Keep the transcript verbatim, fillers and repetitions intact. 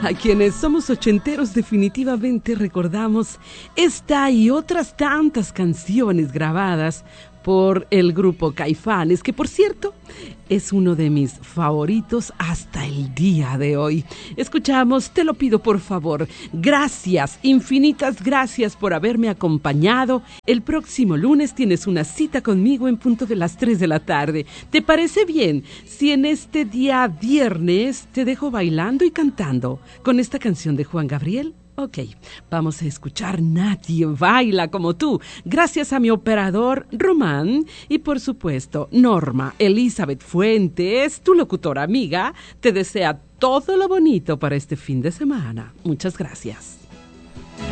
A quienes somos ochenteros definitivamente recordamos esta y otras tantas canciones grabadas por el grupo Caifanes, que por cierto es uno de mis favoritos hasta el día de hoy. Escuchamos Te lo pido por favor. Gracias, infinitas gracias por haberme acompañado. El próximo lunes tienes una cita conmigo en punto de las tres de la tarde. ¿Te parece bien si en este día viernes te dejo bailando y cantando con esta canción de Juan Gabriel? Ok, vamos a escuchar Nadie baila como tú. Gracias a mi operador Román y por supuesto Norma Elizabeth Fuentes, tu locutora amiga, te desea todo lo bonito para este fin de semana. Muchas gracias.